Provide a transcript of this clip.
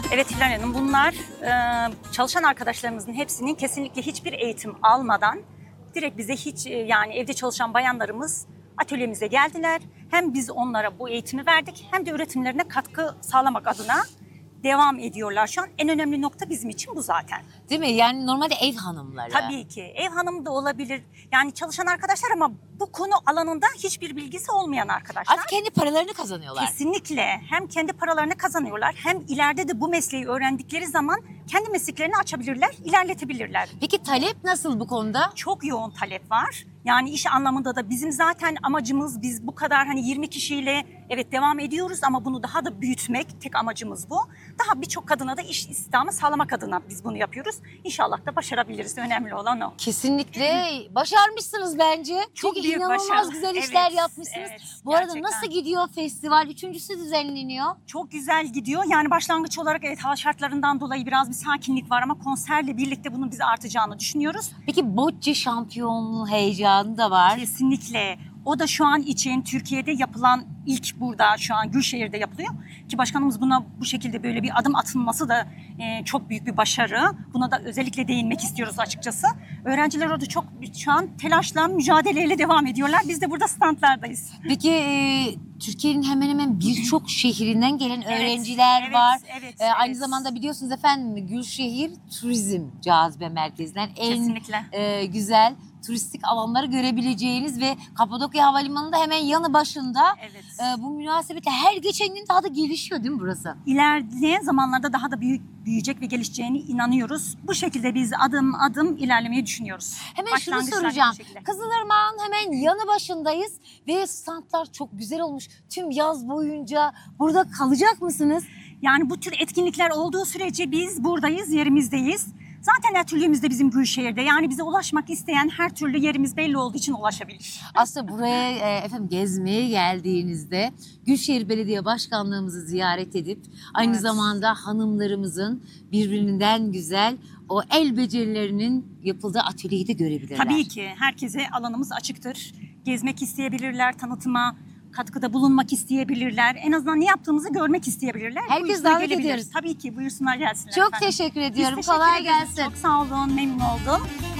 Evet Hilal Hanım, bunlar çalışan arkadaşlarımızın hepsinin kesinlikle hiçbir eğitim almadan direkt bize hiç yani evde çalışan bayanlarımız atölyemize geldiler. Hem biz onlara bu eğitimi verdik hem de üretimlerine katkı sağlamak adına devam ediyorlar şu an. En önemli nokta bizim için bu zaten. Değil mi? Yani normalde ev hanımları. Tabii ki. Ev hanımı da olabilir. Yani çalışan arkadaşlar ama bu konu alanında hiçbir bilgisi olmayan arkadaşlar. Artık kendi paralarını kazanıyorlar. Kesinlikle. Hem kendi paralarını kazanıyorlar hem ileride de bu mesleği öğrendikleri zaman kendi mesleklerini açabilirler, ilerletebilirler. Peki talep nasıl bu konuda? Çok yoğun talep var. Yani iş anlamında da bizim zaten amacımız, biz bu kadar hani 20 kişiyle evet devam ediyoruz ama bunu daha da büyütmek, tek amacımız bu. Daha birçok kadına da iş istihdamı sağlamak adına biz bunu yapıyoruz. İnşallah da başarabiliriz. Önemli olan o. Kesinlikle başarmışsınız bence. Çok Çünkü büyük inanılmaz başarı. güzel işler Evet, yapmışsınız. evet, Bu arada gerçekten. nasıl gidiyor festival? Üçüncüsü düzenleniyor. Çok güzel gidiyor. Yani başlangıç olarak evet hava şartlarından dolayı biraz bir sakinlik var ama konserle birlikte bunun bize artacağını düşünüyoruz. Peki bocce şampiyonluğu heyecanı da var. Kesinlikle. O da şu an için Türkiye'de yapılan ilk burada şu an Gülşehir'de yapılıyor. Ki başkanımız buna bu şekilde böyle bir adım atılması da çok büyük bir başarı. Buna da özellikle değinmek istiyoruz açıkçası. Öğrenciler orada çok şu an telaşla, mücadeleyle devam ediyorlar. Biz de burada standlardayız. Peki Türkiye'nin hemen hemen birçok şehrinden gelen Evet, öğrenciler evet, var. evet, Aynı evet. zamanda biliyorsunuz efendim Gülşehir turizm cazibe merkezinden en Kesinlikle. güzel turistik alanları görebileceğiniz ve Kapadokya Havalimanı'nın da hemen yanı başında. Evet. Bu münasebetle her geçen gün daha da gelişiyor değil mi burası? İlerleyen zamanlarda daha da büyüyecek ve gelişeceğine inanıyoruz. Bu şekilde biz adım adım ilerlemeyi düşünüyoruz. Hemen şunu Başlangıçlar soracağım. bu şekilde. Kızılırmak'ın hemen yanı başındayız ve standlar çok güzel olmuş. Tüm yaz boyunca burada kalacak mısınız? Yani bu tür etkinlikler olduğu sürece biz buradayız, yerimizdeyiz. Zaten atölyemiz de bizim Gülşehir'de. Yani bize ulaşmak isteyen her türlü yerimiz belli olduğu için ulaşabilir. Aslında buraya efendim gezmeye geldiğinizde Gülşehir Belediye Başkanlığımızı ziyaret edip aynı Evet. zamanda hanımlarımızın birbirinden güzel o el becerilerinin yapıldığı atölyeyi de görebilirler. Tabii ki herkese alanımız açıktır. Gezmek isteyebilirler, tanıtıma katkıda bulunmak isteyebilirler. En azından ne yaptığımızı görmek isteyebilirler. Herkes Buyursunlar, davet gelebilir. ediyoruz. Tabii ki buyursunlar gelsinler Çok efendim. teşekkür Biz ediyorum. teşekkür Kolay ederiz. gelsin. Çok sağ olun, memnun oldum.